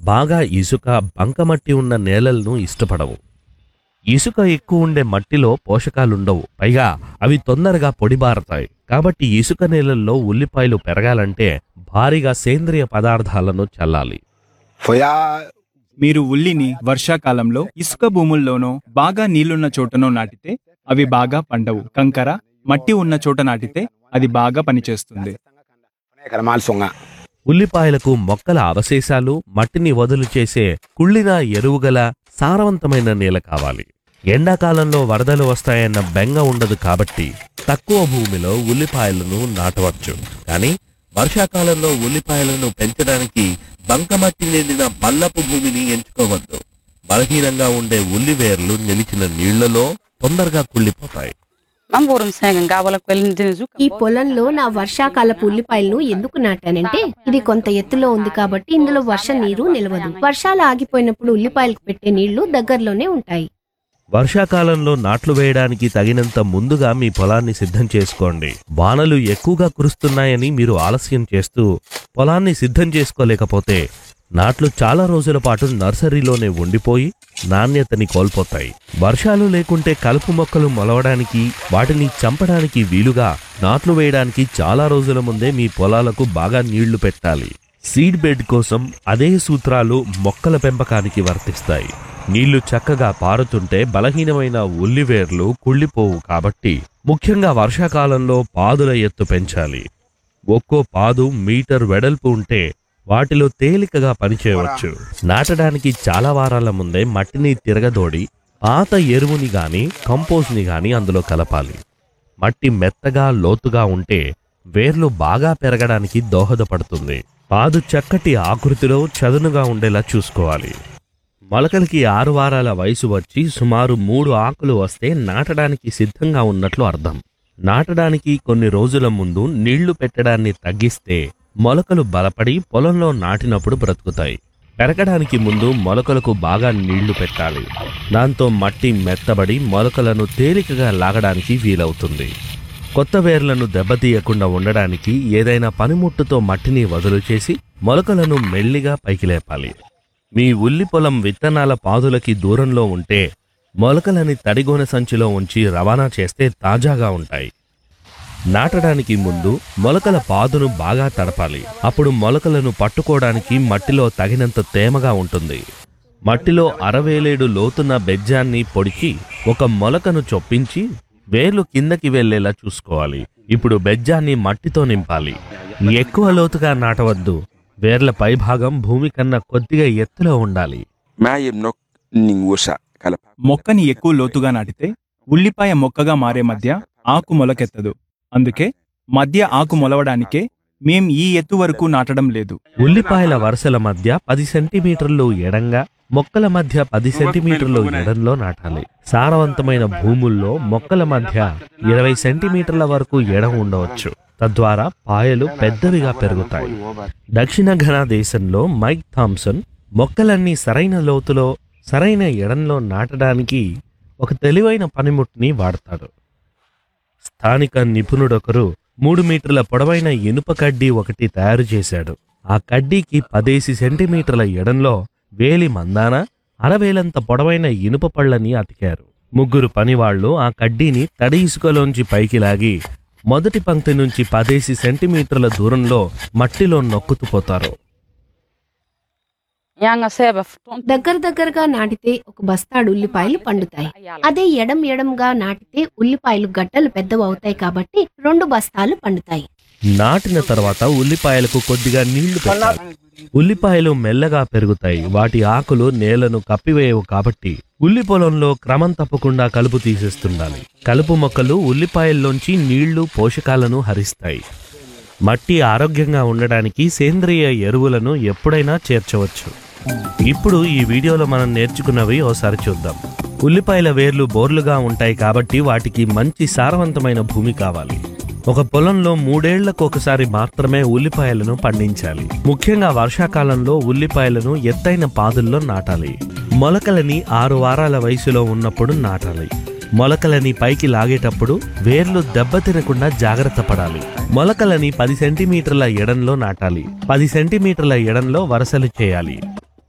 బాగా ఇసుక, బంకమట్టి ఉన్న నేలలను ఇష్టపడవు. ఇసుక ఎక్కువ ఉండే మట్టిలో పోషకాలుండవు. పైగా అవి తొందరగా పొడిబారతాయి. కాబట్టి ఇసుక నేలల్లో ఉల్లిపాయలు పెరగాలంటే భారీగా సేంద్రియ పదార్థాలను చల్లాలి. మీరు ఉల్లిని వర్షాకాలంలో ఇసుక భూముల్లోనో బాగా నీళ్లున్న చోటనో నాటితే అవి బాగా పండవు. కంకర, మట్టి ఉన్న చోట నాటితే అది బాగా పనిచేస్తుంది. ఉల్లిపాయలకు మొక్కల అవశేషాలు, మట్టిని వదులు చేసే కుళ్ళిన ఎరువుగల సారవంతమైన నేల కావాలి. ఎండాకాలంలో వరదలు వస్తాయన్న బెంగ ఉండదు కాబట్టి తక్కువ భూమిలో ఉల్లిపాయలను నాటవచ్చు. కానీ వర్షాకాలంలో ఉల్లిపాయలను పెంచడానికి బంకమట్టి నిండిన పల్లపు భూమిని ఎంచుకోవద్దు. బలహీనంగా ఉండే ఉల్లివేర్లు నిలిచిన నీళ్లలో తొందరగా కుళ్ళిపోతాయి. ఈ పొలంలో నా వర్షాకాలపు ఉల్లిపాయలను ఎందుకు నాటానంటే ఇది కొంత ఎత్తులో ఉంది కాబట్టి ఇందులో వర్ష నీరు నిలవదు. వర్షాలు ఆగిపోయినప్పుడు ఉల్లిపాయలకు పెట్టే నీళ్లు దగ్గరలోనే ఉంటాయి. వర్షాకాలంలో నాట్లు వేయడానికి తగినంత ముందుగా మీ పొలాన్ని సిద్ధం చేసుకోండి. వానలు ఎక్కువగా కురుస్తున్నాయని మీరు ఆలస్యం చేస్తూ పొలాన్ని సిద్ధం చేసుకోలేకపోతే నాట్లు చాలా రోజుల పాటు నర్సరీలోనే ఉండిపోయి నాణ్యతని కోల్పోతాయి. వర్షాలు లేకుంటే కలుపు మొక్కలు మొలవడానికి, వాటిని చంపడానికి వీలుగా నాట్లు వేయడానికి చాలా రోజుల ముందే మీ పొలాలకు బాగా నీళ్లు పెట్టాలి. సీడ్ బెడ్ కోసం అదే సూత్రాలు మొక్కల పెంపకానికి వర్తిస్తాయి. నీళ్లు చక్కగా పారుతుంటే బలహీనమైన ఉల్లివేర్లు కుళ్ళిపోవు. కాబట్టి ముఖ్యంగా వర్షాకాలంలో పాదుల ఎత్తు పెంచాలి. ఒక్కో పాదు మీటర్ వెడల్పు ఉంటే వాటిలో తేలికగా పనిచేయవచ్చు. నాటడానికి చాలా వారాల ముందే మట్టిని తిరగదోడి పాత ఎరువుని గాని కంపోస్ట్ని గాని అందులో కలపాలి. మట్టి మెత్తగా లోతుగా ఉంటే వేర్లు బాగా పెరగడానికి దోహదపడుతుంది. పాదు చక్కటి ఆకృతిలో చదునుగా ఉండేలా చూసుకోవాలి. మొలకలకి 6 వారాల వయసు వచ్చి సుమారు 3 ఆకులు వస్తే నాటడానికి సిద్ధంగా ఉన్నట్లు అర్థం. నాటడానికి కొన్ని రోజుల ముందు నీళ్లు పెట్టడాన్ని తగ్గిస్తే మొలకలు బలపడి పొలంలో నాటినప్పుడు బ్రతుకుతాయి. పెరగడానికి ముందు మొలకలకు బాగా నీళ్లు పెట్టాలి. దాంతో మట్టి మెత్తబడి మొలకలను తేలికగా లాగడానికి వీలవుతుంది. కొత్త వేర్లను దెబ్బతీయకుండా ఉండడానికి ఏదైనా పనిముట్టుతో మట్టిని వదులు చేసి మొలకలను మెల్లిగా పైకి లేపాలి. మీ ఉల్లి పొలం విత్తనాల పాదులకి దూరంలో ఉంటే మొలకలని తడిగోనె సంచిలో ఉంచి రవాణా చేస్తే తాజాగా ఉంటాయి. నాటడానికి ముందు మొలకల పాదును బాగా తడపాలి. అప్పుడు మొలకలను పట్టుకోవడానికి మట్టిలో తగినంత తేమగా ఉంటుంది. మట్టిలో అరవేలేడు లోతున్న బెజ్జాన్ని పొడిచి ఒక మొలకను చొప్పించి వేర్లు కిందకి వెళ్లేలా చూసుకోవాలి. ఇప్పుడు బెజ్జాన్ని మట్టితో నింపాలి. ఎక్కువ లోతుగా నాటవద్దు. వేర్ల పైభాగం భూమి కన్నా కొద్దిగా ఎత్తులో ఉండాలి. మొక్కని ఎక్కువ లోతుగా నాటితే ఉల్లిపాయ మొక్కగా మారే మధ్య ఆకు మొలకెత్తదు. అందుకే మధ్య ఆకు మొలవడానికే మేం ఈ ఎత్తు వరకు నాటడం లేదు. ఉల్లిపాయల వరుసల మధ్య 10 సెంటీమీటర్లు ఎడంగా, మొక్కల మధ్య 10 సెంటీమీటర్లు ఎడంలో నాటాలి. సారవంతమైన భూముల్లో మొక్కల మధ్య 20 సెంటీమీటర్ల వరకు ఎడం ఉండవచ్చు. తద్వారా పాయలు పెద్దవిగా పెరుగుతాయి. దక్షిణ ఘనా దేశంలో మైక్ థామ్సన్ మొక్కలన్నీ సరైన లోతులో, సరైన ఎడంలో నాటడానికి ఒక తెలివైన పనిముట్టుని వాడతాడు. స్థానిక నిపుణుడొకరు 3 మీటర్ల పొడవైన ఇనుప కడ్డీ ఒకటి తయారు చేశాడు. ఆ కడ్డీకి 10 సెంటీమీటర్ల ఎడంలో వేలి మందాన అరవేలంత పొడవైన ఇనుప పళ్ళని అతికారు. 3 పనివాళ్లు ఆ కడ్డీని తడి ఇసుకలోంచి పైకి లాగి మొదటి పంక్తి నుంచి 10 సెంటీమీటర్ల దూరంలో మట్టిలో నొక్కుతూ పోతారు. దగ్గరగా నాటితే ఒక బస్తాడు ఉల్లిపాయలు పండుతాయి. అదే ఎడంగా నాటితే ఉల్లిపాయలు గడ్డలు పెద్దవి అవుతాయి కాబట్టి 2 బస్తాలు పండుతాయి. నాటిన తర్వాత ఉల్లిపాయలకు కొద్దిగా నీళ్లు పెట్టాలి. ఉల్లిపాయలు మెల్లగా పెరుగుతాయి. వాటి ఆకులు నేలను కప్పివేయవు కాబట్టి ఉల్లి పొలంలో క్రమం తప్పకుండా కలుపు తీసేస్తుండాలి. కలుపు మొక్కలు ఉల్లిపాయల్లోంచి నీళ్లు, పోషకాలను హరిస్తాయి. మట్టి ఆరోగ్యంగా ఉండడానికి సేంద్రియ ఎరువులను ఎప్పుడైనా చేర్చవచ్చు. ఇప్పుడు ఈ వీడియోలో మనం నేర్చుకున్నవి ఓసారి చూద్దాం. ఉల్లిపాయల వేర్లు బోర్లుగా ఉంటాయి కాబట్టి వాటికి మంచి సారవంతమైన భూమి కావాలి. ఒక పొలంలో 3 ఏళ్లకు ఒకసారి మాత్రమే ఉల్లిపాయలను పండించాలి. ముఖ్యంగా వర్షాకాలంలో ఉల్లిపాయలను ఎత్తైన పాదుల్లో నాటాలి. మొలకలని 6 వారాల వయసులో ఉన్నప్పుడు నాటాలి. మొలకలని పైకి లాగేటప్పుడు వేర్లు దెబ్బతినకుండా జాగ్రత్త పడాలి. మొలకలని 10 సెంటీమీటర్ల ఎడంలో నాటాలి. 10 సెంటీమీటర్ల ఎడంలో వరసలు చేయాలి.